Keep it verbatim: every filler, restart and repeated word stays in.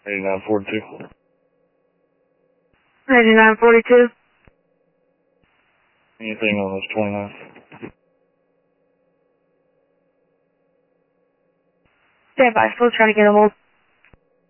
eighty-nine forty-two. eighty-nine forty-two. Anything on this twenty-nine? Stand by, still trying to get a hold.